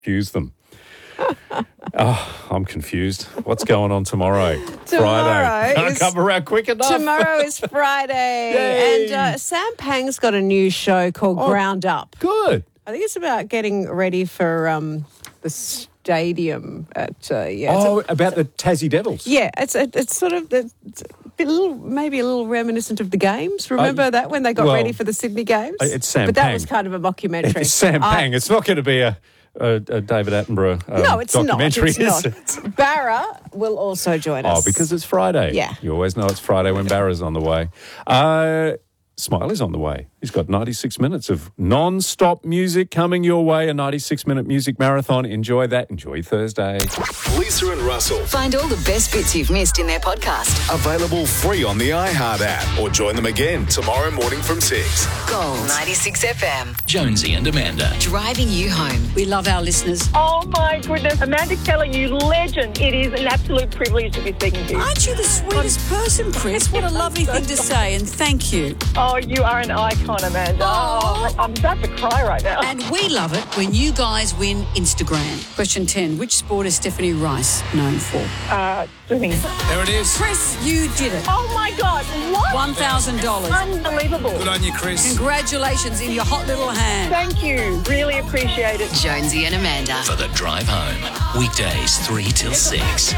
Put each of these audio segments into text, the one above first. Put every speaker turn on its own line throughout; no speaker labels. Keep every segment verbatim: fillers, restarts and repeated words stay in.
confuse them. Oh, I'm confused. What's going on tomorrow?
Tomorrow
Friday. Can't
is-
come around quick enough.
Tomorrow is Friday.
Yay.
And uh, Sam Pang's got a new show called
Oh.
Ground Up.
Good.
I think it's about getting ready for um, the stadium at, uh, yeah. it's a-
Oh, about the Tassie Devils.
Yeah, it's a, it's sort of it's a bit- a little, maybe a little reminiscent of the games. Remember
Uh,
that when they got
well,
ready for the Sydney Games?
uh, it's Sam
But that
Pang.
was kind of a mockumentary.
It's Sam
I-
Pang. It's not going to be a, a, a David Attenborough um,
no, it's not.
documentary,
It's
is
not.
it?
Barra will also join us.
Oh, because it's Friday.
Yeah.
You always know it's Friday when Barra's on the way. Uh, Smiley's on the way. He's got ninety-six minutes of non-stop music coming your way, a ninety-six minute music marathon. Enjoy that. Enjoy Thursday.
Lisa and Russell.
Find all the best bits you've missed in their podcast.
Available free on the iHeart app or join them again tomorrow morning from six.
Gold ninety-six F M.
Jonesy and Amanda.
Driving you home.
We love our listeners.
Oh, my goodness. Amanda Keller, you legend. It is an absolute privilege to be speaking to you.
Aren't you the sweetest person, Chris? What a lovely thing to say, and thank you.
Oh, you are an icon, Amanda. Oh, I'm about to cry right now.
And we love it when you guys win Instagram. Question ten. Which sport is Stephanie Rice known for?
Uh, swimming.
There it is.
Chris, you did it.
Oh, my God. What?
one thousand dollars.
Unbelievable.
Good on you, Chris.
Congratulations in your hot little hand.
Thank you. Really appreciate it.
Jonesy and Amanda.
For the drive home. Weekdays three till six.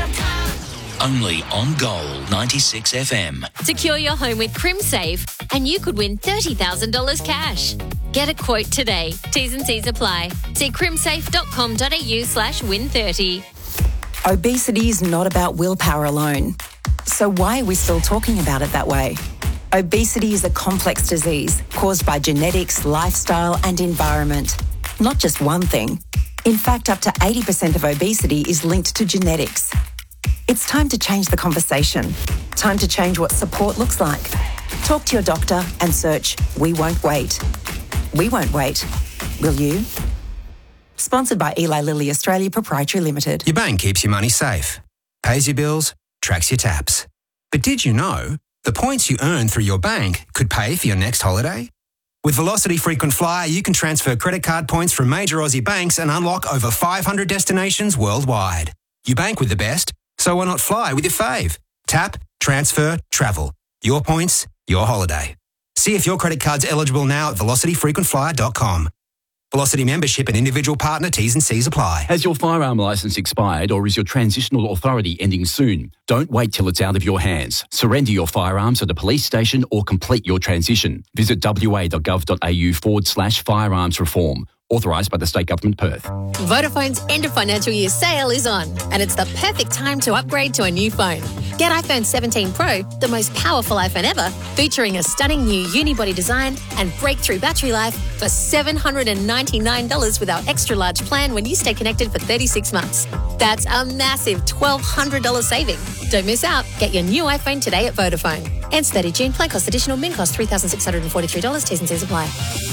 Only on Gold ninety-six F M.
Secure your home with CrimSafe and you could win thirty thousand dollars cash. Get a quote today. T's and C's apply. See crimsafe.com.au slash win 30.
Obesity is not about willpower alone. So why are we still talking about it that way? Obesity is a complex disease caused by genetics, lifestyle and environment. Not just one thing. In fact, up to eighty percent of obesity is linked to genetics. It's time to change the conversation. Time to change what support looks like. Talk to your doctor and search We Won't Wait. We won't wait. Will you? Sponsored by Eli Lilly Australia Proprietary Limited.
Your bank keeps your money safe, pays your bills, tracks your taps. But did you know the points you earn through your bank could pay for your next holiday? With Velocity Frequent Flyer, you can transfer credit card points from major Aussie banks and unlock over five hundred destinations worldwide. You bank with the best, so why not fly with your fave? Tap, transfer, travel. Your points, your holiday. See if your credit card's eligible now at velocity frequent flyer dot com. Velocity membership and individual partner T's and C's apply.
Has your firearm licence expired or is your transitional authority ending soon? Don't wait till it's out of your hands. Surrender your firearms at a police station or complete your transition. Visit wa.gov.au forward slash firearms reform. Authorised by the State Government, Perth.
Vodafone's end of financial year sale is on, and it's the perfect time to upgrade to a new phone. Get iPhone seventeen Pro, the most powerful iPhone ever, featuring a stunning new unibody design and breakthrough battery life for seven hundred ninety-nine dollars with our extra large plan when you stay connected for thirty-six months. That's a massive twelve hundred dollars saving. Don't miss out. Get your new iPhone today at Vodafone. Ends thirty June. Plan cost additional. Min cost three thousand six hundred forty-three dollars. T's and C's apply.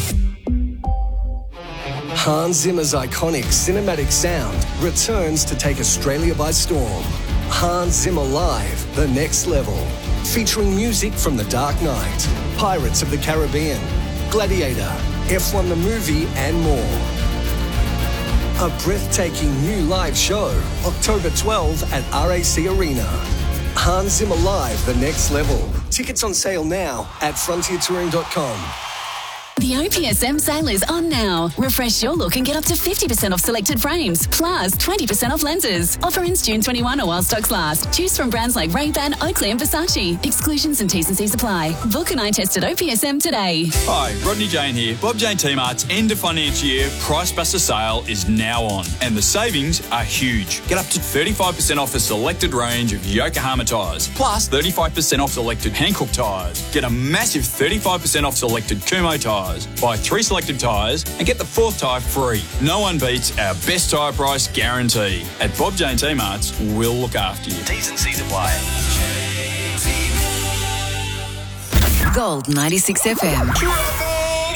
Hans Zimmer's iconic cinematic sound returns to take Australia by storm. Hans Zimmer Live, The Next Level. Featuring music from The Dark Knight, Pirates of the Caribbean, Gladiator, F one the movie and more. A breathtaking new live show, October twelfth at R A C Arena. Hans Zimmer Live, The Next Level. Tickets on sale now at frontier touring dot com.
The O P S M sale is on now. Refresh your look and get up to fifty percent off selected frames, plus twenty percent off lenses. Offer ends June twenty-first or while stocks last. Choose from brands like Ray-Ban, Oakley and Versace. Exclusions and T's and C's apply. Book an eye test at O P S M today.
Hi, Rodney Jane here. Bob Jane T-Mart's end of financial year Price Buster sale is now on, and the savings are huge. Get up to thirty-five percent off a selected range of Yokohama tyres, plus thirty-five percent off selected Hankook tyres. Get a massive thirty-five percent off selected Kumho tyres. Buy three selected tyres and get the fourth tyre free. No one beats our best tyre price guarantee. At Bob Jane T-Mart's, we'll look after you.
T's and C's apply.
Gold ninety-six F M.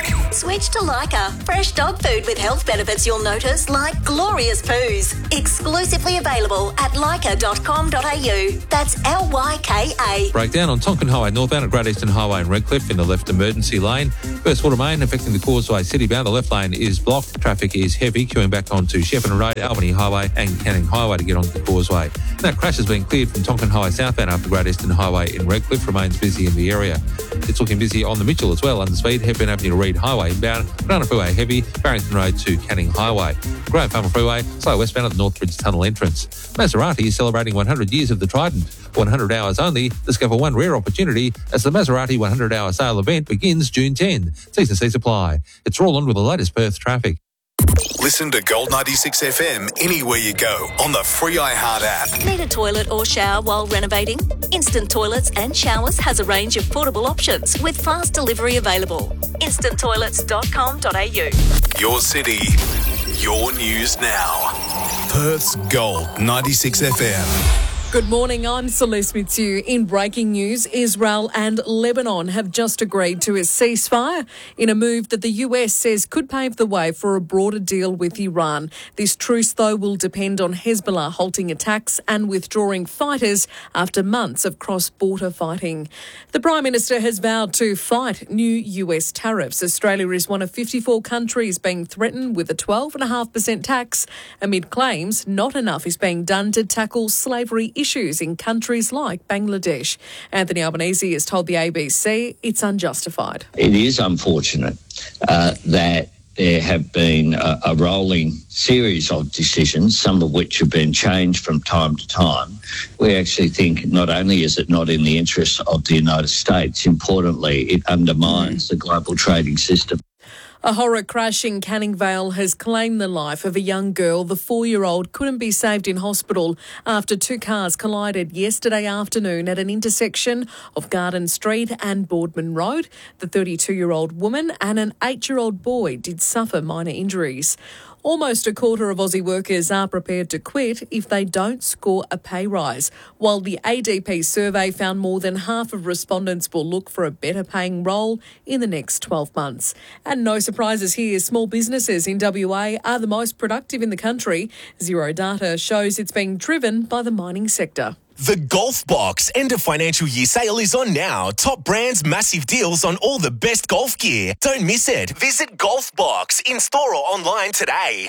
Switch to Leica. Fresh dog food with health benefits you'll notice, like glorious poos. Exclusively available at leica dot com dot a u. That's L Y K A.
Breakdown on Tonkin Highway northbound at Great Eastern Highway in Redcliffe in the left emergency lane. First water main affecting the Causeway Citybound. The left lane is blocked. Traffic is heavy, queuing back onto Shepparton Road, Albany Highway and Canning Highway to get onto the Causeway. That crash has been cleared from Tonkin Highway southbound after Great Eastern Highway in Redcliffe. Remains busy in the area. It's looking busy on the Mitchell as well, under speed, Hepburn Avenue to Reed Highway inbound, Banana Freeway heavy, Barrington Road to Canning Highway. Graham Farmer Freeway, slow westbound at the Northbridge Tunnel entrance. Maserati is celebrating one hundred years of the Trident. one hundred hours only. Discover one rare opportunity as the Maserati one hundred hour sale event begins June tenth. Cease and cease supply. It's Roland with the latest Perth traffic.
Listen to Gold ninety-six F M anywhere you go on the free iHeart app.
Need a toilet or shower while renovating? Instant Toilets and Showers has a range of portable options with fast delivery available. instant toilets dot com dot a u.
Your city, your news now. Perth's Gold ninety-six F M.
Good morning, I'm Celeste Mitsu. In breaking news, Israel and Lebanon have just agreed to a ceasefire in a move that the U S says could pave the way for a broader deal with Iran. This truce, though, will depend on Hezbollah halting attacks and withdrawing fighters after months of cross-border fighting. The Prime Minister has vowed to fight new U S tariffs. Australia is one of fifty-four countries being threatened with a twelve point five percent tax amid claims not enough is being done to tackle slavery issues. issues in countries like Bangladesh. Anthony Albanese has told the A B C it's unjustified.
It is unfortunate uh, that there have been a, a rolling series of decisions, some of which have been changed from time to time. We actually think not only is it not in the interests of the United States, importantly, it undermines the global trading system.
A horror crash in Canning Vale has claimed the life of a young girl. The four-year-old couldn't be saved in hospital after two cars collided yesterday afternoon at an intersection of Garden Street and Boardman Road. The thirty-two-year-old woman and an eight-year-old boy did suffer minor injuries. Almost a quarter of Aussie workers are prepared to quit if they don't score a pay rise, while the A D P survey found more than half of respondents will look for a better paying role in the next twelve months. And no surprises here, small businesses in W A are the most productive in the country. Zero Data shows it's being driven by the mining sector.
The Golf Box end of financial year sale is on now. Top brands, massive deals on all the best golf gear. Don't miss it. Visit Golf Box in store or online today.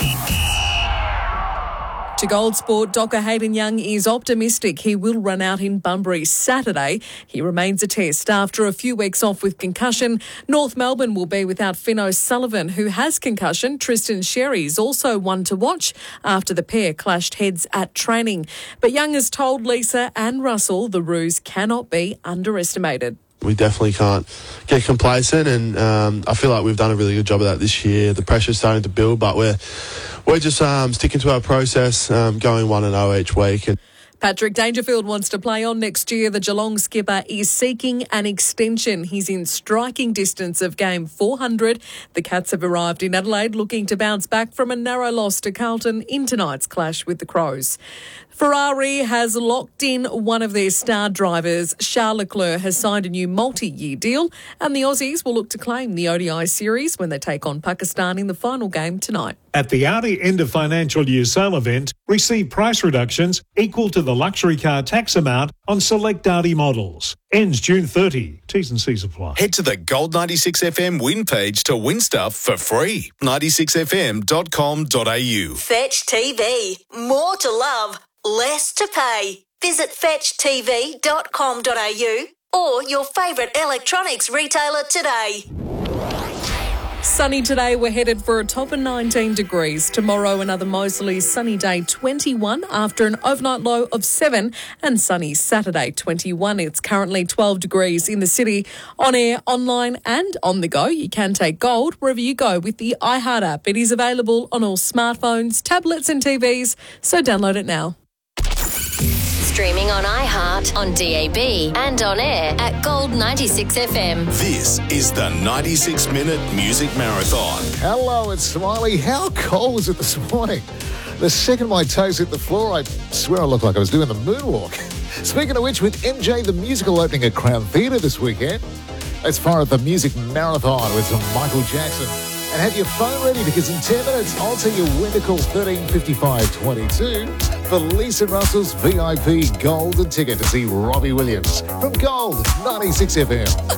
To Gold Sport, Doctor Hayden Young is optimistic he will run out in Bunbury Saturday. He remains a test after a few weeks off with concussion. North Melbourne will be without Finn O'Sullivan, who has concussion. Tristan Sherry is also one to watch after the pair clashed heads at training. But Young has told Lisa and Russell the ruse cannot be underestimated.
We definitely can't get complacent, and um, I feel like we've done a really good job of that this year. The pressure's starting to build, but we're we're just um, sticking to our process, um, going one and oh each week. And
Patrick Dangerfield wants to play on next year. The Geelong skipper is seeking an extension. He's in striking distance of game four hundred. The Cats have arrived in Adelaide looking to bounce back from a narrow loss to Carlton in tonight's clash with the Crows. Ferrari has locked in one of their star drivers. Charles Leclerc has signed a new multi-year deal, and the Aussies will look to claim the O D I series when they take on Pakistan in the final game tonight.
At the Audi end of financial year sale event, receive price reductions equal to the luxury car tax amount on select Audi models. Ends June thirtieth. T's and C's apply.
Head to the Gold ninety-six F M win page to win stuff for free. ninety-six f m dot com dot a u.
Fetch T V. More to love, less to pay. Visit fetch t v dot com dot a u or your favourite electronics retailer today.
Sunny today, we're headed for a top of nineteen degrees. Tomorrow, another mostly sunny day, twenty-one, after an overnight low of seven, and sunny Saturday, twenty-one. It's currently twelve degrees in the city. On air, online and on the go, you can take Gold wherever you go with the iHeart app. It is available on all smartphones, tablets and T Vs, so download it now.
Streaming on iHeart, on D A B and on air at Gold ninety-six F M.
This is the ninety-six minute Music Marathon.
Hello, it's Smiley. How cold was it this morning? The second my toes hit the floor, I swear I looked like I was doing the moonwalk. Speaking of which, with M J the Musical opening at Crown Theatre this weekend, Let's fire up the music marathon with some Michael Jackson. And have your phone ready because in ten minutes, I'll tell you when to call thirteen fifty-five twenty-two for Lisa Russell's V I P Golden ticket to see Robbie Williams from Gold ninety-six F M.